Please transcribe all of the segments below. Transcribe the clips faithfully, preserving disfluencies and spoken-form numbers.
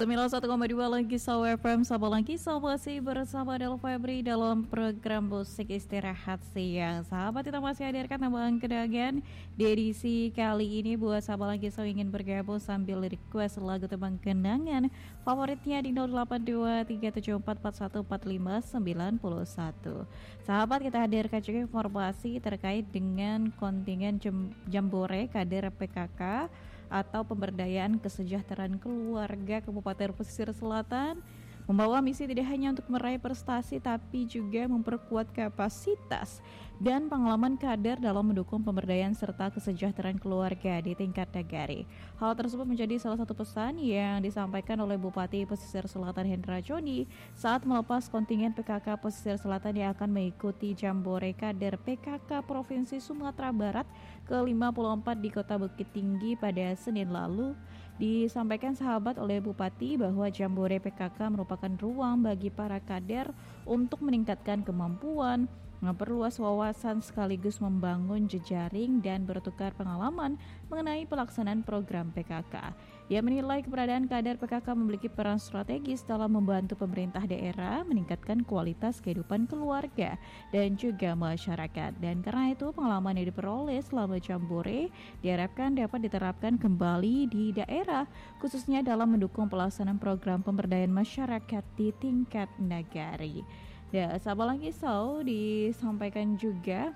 sembilan puluh satu koma dua lagi Kisau F M, sahabat lagi masih bersama Del Febri dalam program musik istirahat siang. Sahabat, kita masih hadirkan tambahan kedagan di edisi kali ini buat sahabat lagi Kisau ingin bergabung sambil request lagu tembang kenangan favoritnya di nol delapan dua tiga tujuh empat empat satu empat lima sembilan satu. Sahabat, kita hadirkan juga informasi terkait dengan kontingen Jem- Jambore Kader P K K atau pemberdayaan kesejahteraan keluarga Kabupaten Pesisir Selatan, membawa misi tidak hanya untuk meraih prestasi tapi juga memperkuat kapasitas dan pengalaman kader dalam mendukung pemberdayaan serta kesejahteraan keluarga di tingkat negara. Hal tersebut menjadi salah satu pesan yang disampaikan oleh Bupati Pesisir Selatan Hendra Joni saat melepas kontingen P K K Pesisir Selatan yang akan mengikuti Jambore Kader P K K Provinsi Sumatera Barat ke lima puluh empat di Kota Bukit Tinggi pada Senin lalu. Disampaikan sahabat oleh Bupati bahwa Jambore P K K merupakan ruang bagi para kader untuk meningkatkan kemampuan, memperluas wawasan sekaligus membangun jejaring dan bertukar pengalaman mengenai pelaksanaan program P K K. Ia menilai keberadaan kader P K K memiliki peran strategis dalam membantu pemerintah daerah meningkatkan kualitas kehidupan keluarga dan juga masyarakat. Dan karena itu pengalaman yang diperoleh selama Jambore diharapkan dapat diterapkan kembali di daerah, khususnya dalam mendukung pelaksanaan program pemberdayaan masyarakat di tingkat negara. Ya, sahabat lagi Kisau, disampaikan juga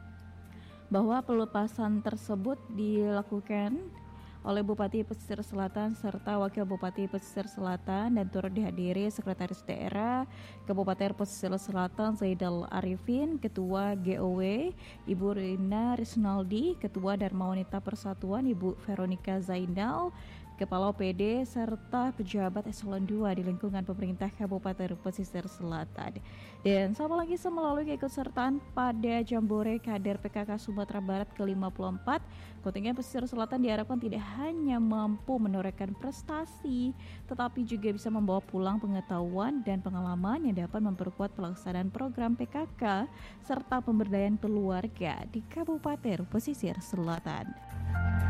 bahwa pelepasan tersebut dilakukan oleh Bupati Pesisir Selatan serta Wakil Bupati Pesisir Selatan dan turut dihadiri Sekretaris Daerah Kabupaten Pesisir Selatan Zaidal Arifin, Ketua G O W Ibu Rina Risnaldi, Ketua Dharma Wanita Persatuan Ibu Veronica Zainal, Kepala O P D serta pejabat eselon dua di lingkungan pemerintah Kabupaten Pesisir Selatan. Dan sama lagi melalui keikutsertaan pada Jambore Kader P K K Sumatera Barat ke lima puluh empat, kontingen Pesisir Selatan diharapkan tidak hanya mampu menorehkan prestasi, tetapi juga bisa membawa pulang pengetahuan dan pengalaman yang dapat memperkuat pelaksanaan program P K K serta pemberdayaan keluarga di Kabupaten Pesisir Selatan.